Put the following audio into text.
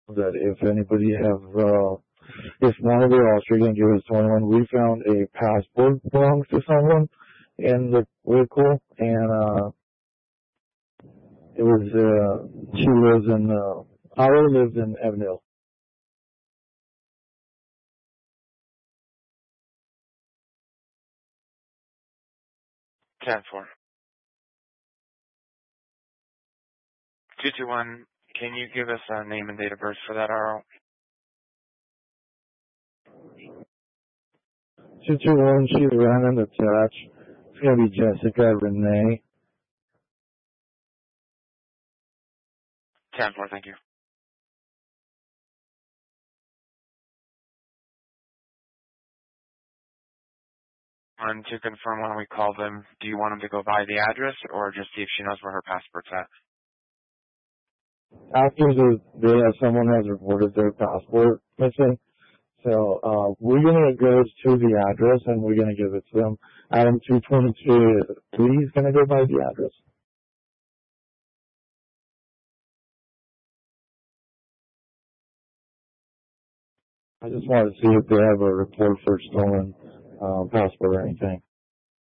that if anybody if one of the Australian give us 21, we found a passport belongs to someone in the vehicle, and it was, she lives in, Ira lives in Avondale. Ten four. 221, can you give us a name and date of birth for that RO? 221, she's running the touch. It's going to be Jessica Renee. 10 4, thank you. And to confirm when we call them, do you want them to go by the address or just see if she knows where her passport's at? After someone has reported their passport missing, so we're gonna go to the address and we're gonna give it to them. Adam 222, he's gonna go by the address. I just want to see if they have a report for stolen passport or anything.